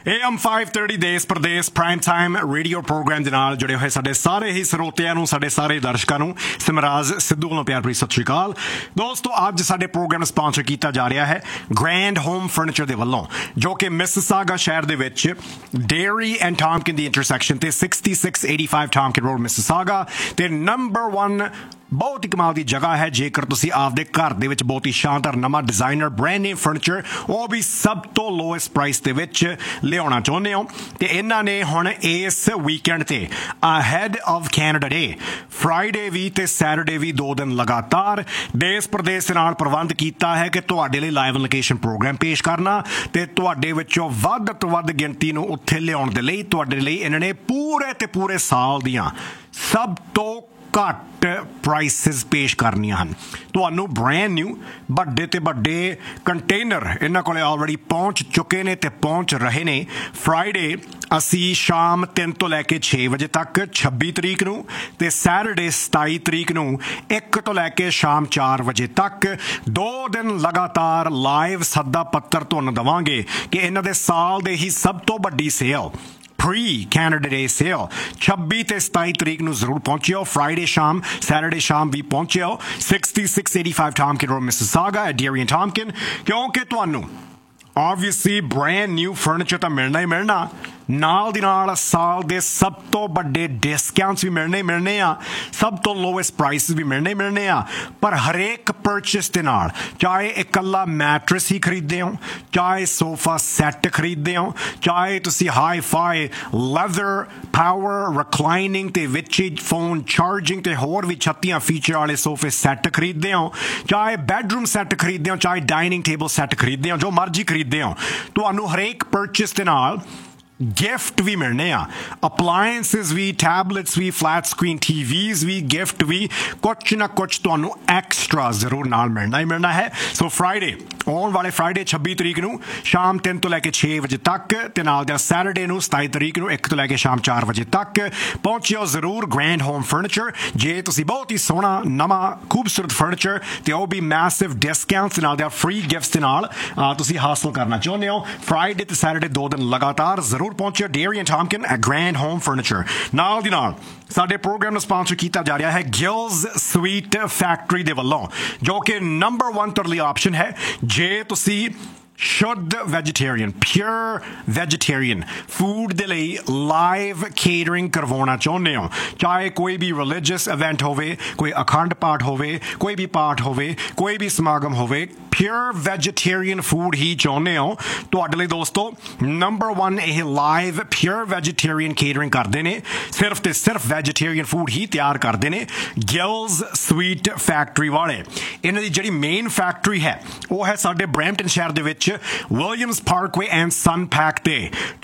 AM 530 ਦੇਸ ਪ੍ਰਦੇਸ prime time radio programme ਦੇ ਨਾਲ ਜੁੜੇ ਹੋਏ ਸਾਡੇ ਸਾਰੇ ਹੀ ਸਰੋਤਿਆਂ ਨੂੰ, ਸਾਡੇ ਸਾਰੇ ਦਰਸ਼ਕਾਂ ਨੂੰ ਸਿਮਰਾਜ ਸਿੱਧੂ ਵੱਲੋਂ ਪਿਆਰ ਭਰੀ ਸਤਿ ਸ਼੍ਰੀ ਅਕਾਲ। ਦੋਸਤੋ, ਅੱਜ ਸਾਡੇ ਪ੍ਰੋਗਰਾਮ ਸਪਾਂਸਰ ਕੀਤਾ ਜਾ ਰਿਹਾ ਹੈ ਗ੍ਰੈਂਡ ਹੋਮ ਫਰਨੀਚਰ ਦੇ ਵੱਲੋਂ, ਜੋ ਕਿ ਮਿਸਿਸਾਗਾ ਸ਼ਹਿਰ ਦੇ ਵਿੱਚ ਡੇਅਰੀ ਐਂਡ ਟਾਮਕਿਨ ਦੀ ਇੰਟਰਸੈਕਸ਼ਨ ਤੇ 6685 ਟਾਮਕਿਨ ਰੋਡ ਮਿਸਿਸਾਗਾ ਤੇ ਨੰਬਰ 1 ਬਹੁਤ ਹੀ ਕਮਾਲ ਦੀ ਜਗ੍ਹਾ ਹੈ। ਜੇਕਰ ਤੁਸੀਂ ਆਪਦੇ ਘਰ ਦੇ ਵਿੱਚ ਬਹੁਤ ਹੀ ਸ਼ਾਨਦਾਰ ਨਵਾਂ ਡਿਜ਼ਾਈਨਰ ਬ੍ਰੈਂਡ ਨੇਮ ਫਰਨੀਚਰ, ਉਹ ਵੀ ਸਭ ਤੋਂ ਲੋਐਸਟ ਪ੍ਰਾਈਸ ਦੇ ਵਿੱਚ ਲਿਆਉਣਾ ਚਾਹੁੰਦੇ ਹੋ, ਤੇ ਇਹਨਾਂ ਨੇ ਹੁਣ ਇਸ ਵੀਕਐਂਡ ਤੇ ahead of Canada day Friday ਵੀ ਤੇ ਸੈਟਰਡੇ ਵੀ 2 ਦਿਨ ਲਗਾਤਾਰ ਦੇਸ ਪ੍ਰਦੇਸ਼ ਦੇ ਨਾਲ ਪ੍ਰਬੰਧ ਕੀਤਾ ਹੈ ਕਿ ਤੁਹਾਡੇ ਲਈ ਲਾਈਵ ਲੋਕੇਸ਼ਨ ਪ੍ਰੋਗਰਾਮ ਪੇਸ਼ ਕਰਨਾ ਤੇ ਤੁਹਾਡੇ ਵਿੱਚੋਂ ਵੱਧ ਤੋਂ ਵੱਧ ਗਿਣਤੀ ਨੂੰ ਉੱਥੇ ਲਿਆਉਣ ਦੇ ਲਈ ਤੁਹਾਡੇ ਲਈ ਇਹਨਾਂ ਨੇ ਪੂਰੇ ਸਾਲ ਦੀਆਂ ਸਭ ਤੋਂ ਘੱਟ ਪ੍ਰਾਈਸਿਸ ਪੇਸ਼ ਕਰਨੀਆਂ ਹਨ। ਤੁਹਾਨੂੰ ਬ੍ਰੈਂਡ ਨਿਊ ਵੱਡੇ ਤੇ ਵੱਡੇ ਕੰਟੇਨਰ ਇਹਨਾਂ ਕੋਲੇ ਆਲਰੇਡੀ ਪਹੁੰਚ ਚੁੱਕੇ ਨੇ ਤੇ ਪਹੁੰਚ ਰਹੇ ਨੇ। ਫਰਾਈਡੇ ਅਸੀਂ ਸ਼ਾਮ 3 ਤੋਂ ਲੈ ਕੇ 6 ਵਜੇ ਤੱਕ 26 ਤਰੀਕ ਨੂੰ, ਤੇ ਸੈਟਰਡੇ 27 ਤਰੀਕ ਨੂੰ 1 ਤੋਂ ਲੈ ਕੇ ਸ਼ਾਮ 4 ਵਜੇ ਤੱਕ 2 ਦਿਨ ਲਗਾਤਾਰ ਲਾਈਵ ਸੱਦਾ ਪੱਤਰ ਤੁਹਾਨੂੰ ਦੇਵਾਂਗੇ ਕਿ ਇਹਨਾਂ ਦੇ ਸਾਲ ਦੇ ਹੀ ਸਭ ਤੋਂ ਵੱਡੀ ਸੇਲ ਪ੍ਰੀ ਕੈਨੇਡਾ ਡੇ ਸੇਲ 26 ਤੇ 27 ਤਰੀਕ ਨੂੰ ਜ਼ਰੂਰ ਪਹੁੰਚਿਓ। ਫਰਾਈਡੇ ਸ਼ਾਮ, ਸੈਟਰਡੇ ਸ਼ਾਮ ਵੀ ਪਹੁੰਚਿਓ 6685 ਟਾਮਕਿਨ road Mississauga at dairy and ਟਾਮਕਿਨ, ਕਿਉਂਕਿ ਤੁਹਾਨੂੰ obviously brand new furniture ਤਾਂ ਮਿਲਣਾ ਹੀ ਮਿਲਣਾ, ਨਾਲ ਦੀ ਨਾਲ ਸਾਲ ਦੇ ਸਭ ਤੋਂ ਵੱਡੇ ਡਿਸਕਾਊਂਟਸ ਵੀ ਮਿਲਣੇ ਆ, ਸਭ ਤੋਂ ਲੋਐਸਟ ਪ੍ਰਾਈਸਿਸ ਵੀ ਮਿਲਣੇ ਆ। ਪਰ ਹਰੇਕ ਪਰਚੇਸ ਦੇ ਨਾਲ, ਚਾਹੇ ਇਕੱਲਾ ਮੈਟਰਸ ਹੀ ਖਰੀਦਦੇ ਹੋ, ਚਾਹੇ ਸੋਫਾ ਸੈੱਟ ਖਰੀਦਦੇ ਹੋ, ਚਾਹੇ ਤੁਸੀਂ ਹਾਈ ਫਾਈ ਲੈਦਰ ਪਾਵਰ ਰਿਕਲਾਈਨਿੰਗ ਤੇ ਵਿੱਚ ਫੋਨ ਚਾਰਜਿੰਗ ਤੇ ਹੋਰ ਵੀ 36 ਫੀਚਰ ਵਾਲੇ ਸੋਫੇ ਸੈੱਟ ਖਰੀਦਦੇ ਹੋ, ਚਾਹੇ ਬੈਡਰੂਮ ਸੈੱਟ ਖਰੀਦਦੇ ਹੋ, ਚਾਹੇ ਡਾਈਨਿੰਗ ਟੇਬਲ ਸੈੱਟ ਖਰੀਦਦੇ ਹੋ, ਜੋ ਮਰਜ਼ੀ ਖਰੀਦਦੇ ਹੋ, ਤੁਹਾਨੂੰ ਹਰੇਕ ਪਰਚੇਸ ਦੇ ਨਾਲ ਗਿਫਟ ਵੀ ਮਿਲਣੇ ਆ। ਅਪਲਾਇੰਸਿਸ ਵੀ, ਟੈਬਲੇਟਸ ਵੀ, ਫਲੈਟ ਸਕਰੀਨ TVs ਵੀ, ਗਿਫਟ ਵੀ, ਕੁਛ ਨਾ ਕੁਛ ਤੁਹਾਨੂੰ ਐਕਸਟਰਾ ਜ਼ਰੂਰ ਨਾਲ ਮਿਲਣਾ ਹੀ ਮਿਲਣਾ ਹੈ। ਸੋ ਫਰਾਈਡੇ, ਆਉਣ ਵਾਲੇ ਫਰਾਈਡੇ 26 ਤਰੀਕ ਨੂੰ ਸ਼ਾਮ 3 ਤੋਂ ਲੈ ਕੇ 6 ਵਜੇ ਤੱਕ, ਤੇ ਨਾਲ ਦਾ ਸੈਟਰਡੇ ਨੂੰ 27 ਤਰੀਕ ਨੂੰ 1 ਤੋਂ ਲੈ ਕੇ ਸ਼ਾਮ 4 ਵਜੇ ਤੱਕ ਪਹੁੰਚਿਓ ਜ਼ਰੂਰ ਗ੍ਰੈਂਡ ਹੋਮ ਫਰਨੀਚਰ। ਜੇ ਤੁਸੀਂ ਬਹੁਤ ਹੀ ਸੋਹਣਾ ਨਵਾਂ ਖੂਬਸੂਰਤ ਫਰਨੀਚਰ ਤੇ ਉਹ ਵੀ ਮੈਸਿਵ ਡਿਸਕਾਊਂਟਸ ਨਾਲ ਦਾ ਫ੍ਰੀ ਗਿਫਟਸ ਦੇ ਨਾਲ ਤੁਸੀਂ ਹਾਸਲ ਕਰਨਾ ਚਾਹੁੰਦੇ ਹੋ, ਫਰਾਈਡੇ ਤੇ ਸੈਟਰਡੇ 2 ਦਿਨ ਲਗਾਤਾਰ ਜ਼ਰੂਰ ਪਹੁੰਚਿਓ dairy and ਟਾਮਕਿਨ at grand home furniture. ਨਾਲ ਦੀ ਨਾਲ ਸਾਡੇ ਪ੍ਰੋਗਰਾਮ ਨੂੰ ਸਪਾਂਸਰ ਕੀਤਾ ਜਾ ਰਿਹਾ ਹੈ ਗਿਲਜ਼ ਸਵੀਟ ਫੈਕਟਰੀ ਦੇ ਵੱਲੋਂ, ਜੋ ਕਿ ਨੰਬਰ 1 ਤੁਹਾਡੇ ਲਈ ਆਪਸ਼ਨ ਹੈ ਜੇ ਤੁਸੀਂ ਸ਼ੁੱਧ ਵੈਜੀਟੇਰੀਅਨ, ਪਿਓਰ ਵੈਜੀਟੇਰੀਅਨ ਫੂਡ ਦੇ ਲਈ ਲਾਈਵ ਕੇਟਰਿੰਗ ਕਰਵਾਉਣਾ ਚਾਹੁੰਦੇ ਹੋ। ਚਾਹੇ ਕੋਈ ਵੀ ਰਿਲੀਜੀਅਸ ਇਵੈਂਟ ਹੋਵੇ, ਕੋਈ ਅਖੰਡ ਪਾਠ ਹੋਵੇ, ਕੋਈ ਵੀ ਪਾਠ ਹੋਵੇ, ਕੋਈ ਵੀ ਸਮਾਗਮ ਹੋਵੇ, ਪਿਓਰ ਵੈਜੀਟੇਰੀਅਨ ਫੂਡ ਹੀ ਚਾਹੁੰਦੇ ਹੋ, ਤੁਹਾਡੇ ਲਈ ਦੋਸਤੋ ਨੰਬਰ 1 ਇਹ ਲਾਈਵ ਪਿਓਰ ਵੈਜੀਟੇਰੀਅਨ ਕੇਟਰਿੰਗ ਕਰਦੇ ਨੇ। ਸਿਰਫ ਤੇ ਸਿਰਫ ਵੈਜੀਟੇਰੀਅਨ ਫੂਡ ਹੀ ਤਿਆਰ ਕਰਦੇ ਨੇ ਗਿਲਜ਼ ਸਵੀਟ ਫੈਕਟਰੀ ਵਾਲੇ। ਇਹਨਾਂ ਦੀ ਜਿਹੜੀ ਮੇਨ ਫੈਕਟਰੀ ਹੈ ਉਹ ਹੈ ਸਾਡੇ ਬਰੈਂਪਟਨ ਸ਼ਹਿਰ ਦੇ ਵਿੱਚ Williams Parkway and son pack ਤੇ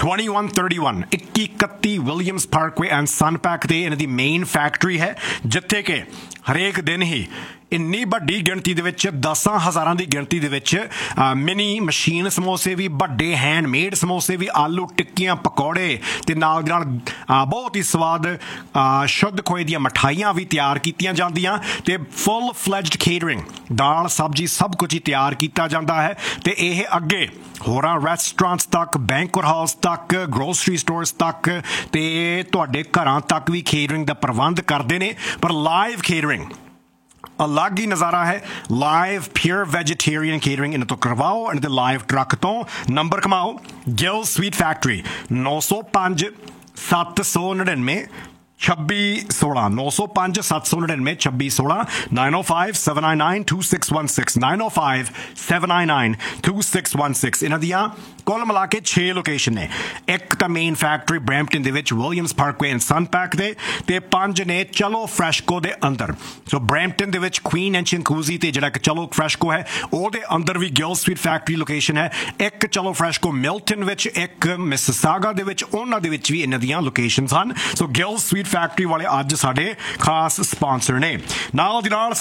2131 Williams Parkway and son pack ਤੇ ਇਹਨਾਂ ਦੀ ਮੇਨ ਫੈਕਟਰੀ ਹੈ, ਜਿੱਥੇ ਕਿ ਹਰੇਕ ਦਿਨ ਹੀ ਇੰਨੀ ਵੱਡੀ ਗਿਣਤੀ ਦੇ ਵਿੱਚ 10,000 ਦੀ ਗਿਣਤੀ ਦੇ ਵਿੱਚ ਮਿਨੀ ਮਸ਼ੀਨ ਸਮੋਸੇ ਵੀ, ਵੱਡੇ ਹੈਂਡਮੇਡ ਸਮੋਸੇ ਵੀ, ਆਲੂ ਟਿੱਕੀਆਂ, ਪਕੌੜੇ ਤੇ ਨਾਲ ਨਾਲ ਬਹੁਤ ਹੀ ਸਵਾਦ ਸ਼ੁੱਧ ਖੋਏ ਦੀਆਂ ਮਠਾਈਆਂ ਵੀ ਤਿਆਰ ਕੀਤੀਆਂ ਜਾਂਦੀਆਂ, ਤੇ ਫੁੱਲ ਫਲੈਜਡ ਕੇਟਰਿੰਗ, ਦਾਲ ਸਬਜ਼ੀ ਸਭ ਕੁਝ ਹੀ ਤਿਆਰ ਕੀਤਾ ਜਾਂਦਾ ਹੈ। ਤੇ ਇਹ ਅੱਗੇ ਹੋਰਾਂ ਰੈਸਟੋਰੈਂਟਸ ਤੱਕ, ਬੈਂਕੁਏਟ ਹਾਲਸ ਤੱਕ, ਗਰੋਸਰੀ ਸਟੋਰਸ ਤੱਕ ਤੇ ਤੁਹਾਡੇ ਘਰਾਂ ਤੱਕ ਵੀ ਕੇਟਰਿੰਗ ਦਾ ਪ੍ਰਬੰਧ ਕਰਦੇ ਨੇ। ਪਰ ਲਾਈਵ ਕੇਟਰਿੰਗ ਅਲੱਗ ਹੀ ਨਜ਼ਾਰਾ ਹੈ। ਲਾਈਵ ਪਿਓਰ ਵੈਜੀਟੇਰੀਅਨ ਕੇਟਰਿੰਗ ਇਹਨਾਂ ਤੋਂ ਕਰਵਾਓ, ਇਹਨਾਂ ਦੇ ਲਾਈਵ ਟਰੱਕ ਤੋਂ ਨੰਬਰ ਕਮਾਓ। Gill sweet factory 905 799 2616 905 799 2616 905 799 2616 905 799 2616। ਇਹਨਾਂ ਦੀਆਂ ਕੁੱਲ ਮਿਲਾ ਕੇ 6 ਲੋਕੇਸ਼ਨ ਨੇ। ਇੱਕ ਤਾਂ ਮੇਨ ਫੈਕਟਰੀ ਬਰੈਂਪਟਨ ਦੇ ਵਿੱਚ Williams Parkway and son pack ਦੇ, ਤੇ 5 ਨੇ ਚਲੋ ਫਰੈਸ਼ਕੋ ਦੇ ਅੰਦਰ। ਸੋ ਬਰੈਂਪਟਨ ਦੇ ਵਿੱਚ ਕੁਈਨ ਐਂਡ ਚਿੰਕੂਜ਼ੀ ਤੇ ਜਿਹੜਾ ਕਿ ਚਲੋ ਫਰੈਸ਼ਕੋ ਹੈ ਉਹਦੇ ਅੰਦਰ ਵੀ ਗਿਲ ਸਵੀਟ ਫੈਕਟਰੀ ਲੋਕੇਸ਼ਨ ਹੈ। ਇੱਕ ਚਲੋ ਫਰੈਸ਼ਕੋ ਮਿਲਟਨ ਵਿੱਚ, ਇੱਕ ਮਿਸਿਸਾਗਾ ਦੇ ਵਿੱਚ, ਉਹਨਾਂ ਦੇ ਵਿੱਚ ਵੀ ਇਹਨਾਂ ਦੀਆਂ ਲੋਕੇਸ਼ਨਸ ਹਨ। ਸੋ ਗਿਲ ਸਵੀਟ ਫੈਕਟਰੀ ਵਾਲੇ ਅੱਜ ਸਾਡੇ ਖਾਸ ਸਪਾਂਸਰ ਨੇ। ਨਾਲ ਦੀ ਨਾਲ